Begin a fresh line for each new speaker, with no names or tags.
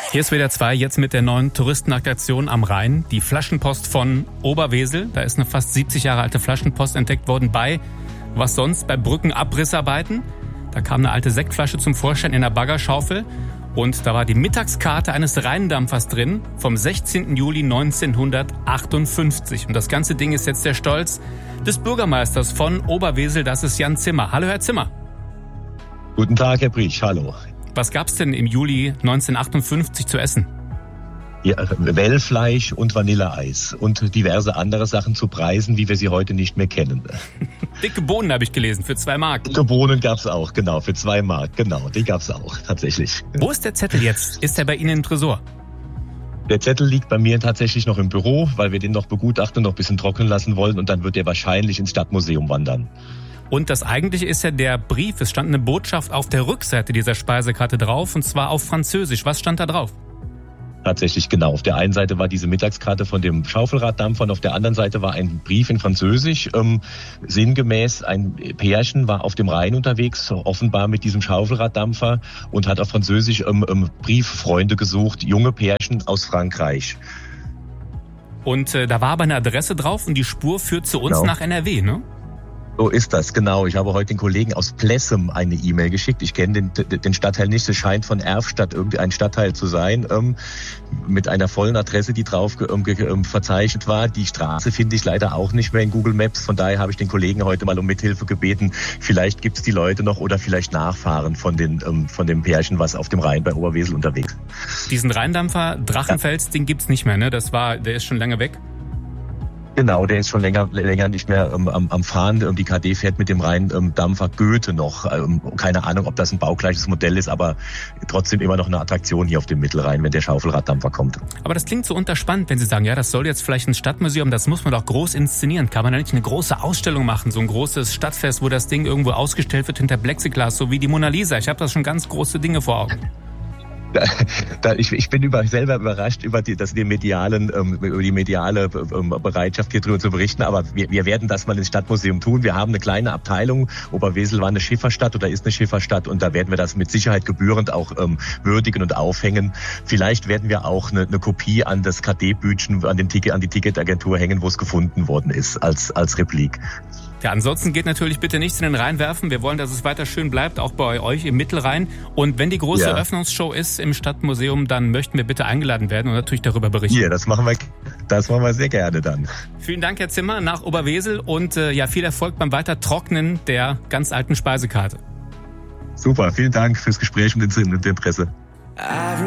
Hier ist WDR 2, jetzt mit der neuen Touristenattraktion am Rhein. Die Flaschenpost von Oberwesel. Da ist eine fast 70 Jahre alte Flaschenpost entdeckt worden bei, was sonst, bei Brückenabrissarbeiten. Da kam eine alte Sektflasche zum Vorschein in der Baggerschaufel. Und da war die Mittagskarte eines Rheindampfers drin vom 16. Juli 1958. Und das ganze Ding ist jetzt der Stolz des Bürgermeisters von Oberwesel, das ist Jan Zimmer. Hallo, Herr Zimmer.
Guten Tag, Herr Brich, hallo.
Was gab's denn im Juli 1958 zu essen?
Ja, Wellfleisch und Vanilleeis und diverse andere Sachen zu Preisen, wie wir sie heute nicht mehr kennen.
Dicke Bohnen habe ich gelesen, für 2 Mark.
Dicke Bohnen gab's auch, genau, für 2 Mark, genau, die gab's auch, tatsächlich.
Wo ist der Zettel jetzt? Ist der bei Ihnen im Tresor?
Der Zettel liegt bei mir tatsächlich noch im Büro, weil wir den noch begutachten und noch ein bisschen trocknen lassen wollen und dann wird der wahrscheinlich ins Stadtmuseum wandern.
Und das Eigentliche ist ja der Brief. Es stand eine Botschaft auf der Rückseite dieser Speisekarte drauf, und zwar auf Französisch. Was stand da drauf?
Tatsächlich, genau. Auf der einen Seite war diese Mittagskarte von dem Schaufelraddampfer und auf der anderen Seite war ein Brief in Französisch. Sinngemäß, ein Pärchen war auf dem Rhein unterwegs, offenbar mit diesem Schaufelraddampfer, und hat auf Französisch Brieffreunde gesucht, junge Pärchen aus Frankreich.
Und da war aber eine Adresse drauf und die Spur führt zu uns nach NRW, ne?
So ist das, genau. Ich habe heute den Kollegen aus Plessem eine E-Mail geschickt. Ich kenne den Stadtteil nicht. Es scheint von Erfstadt irgendwie ein Stadtteil zu sein, mit einer vollen Adresse, die drauf verzeichnet war. Die Straße finde ich leider auch nicht mehr in Google Maps. Von daher habe ich den Kollegen heute mal um Mithilfe gebeten. Vielleicht gibt es die Leute noch oder vielleicht Nachfahren von dem Pärchen, was auf dem Rhein bei Oberwesel unterwegs ist.
Diesen Rheindampfer Drachenfels, den gibt's nicht mehr, ne? Der ist schon lange weg.
Genau, der ist schon länger nicht mehr am Fahren. Die KD fährt mit dem Rheindampfer Goethe noch. Keine Ahnung, ob das ein baugleiches Modell ist, aber trotzdem immer noch eine Attraktion hier auf dem Mittelrhein, wenn der Schaufelraddampfer kommt.
Aber das klingt so unterspannt, wenn Sie sagen, ja, das soll jetzt vielleicht ein Stadtmuseum, das muss man doch groß inszenieren. Kann man da nicht eine große Ausstellung machen, so ein großes Stadtfest, wo das Ding irgendwo ausgestellt wird hinter Plexiglas, so wie die Mona Lisa? Ich habe da schon ganz große Dinge vor Augen.
Ich bin selber überrascht über die mediale Bereitschaft, hier drüber zu berichten. Aber wir werden das mal ins Stadtmuseum tun. Wir haben eine kleine Abteilung. Oberwesel war eine Schifferstadt oder ist eine Schifferstadt. Und da werden wir das mit Sicherheit gebührend auch würdigen und aufhängen. Vielleicht werden wir auch eine Kopie an das KD-Bütchen, an die Ticketagentur hängen, wo es gefunden worden ist, als Replik.
Ja, ansonsten geht natürlich bitte nichts in den Rhein werfen. Wir wollen, dass es weiter schön bleibt, auch bei euch im Mittelrhein. Und wenn die große Eröffnungsshow ist im Stadtmuseum, dann möchten wir bitte eingeladen werden und natürlich darüber berichten.
Ja, das machen wir sehr gerne dann.
Vielen Dank, Herr Zimmer, nach Oberwesel und viel Erfolg beim Weitertrocknen der ganz alten Speisekarte.
Super, vielen Dank fürs Gespräch und das Interesse.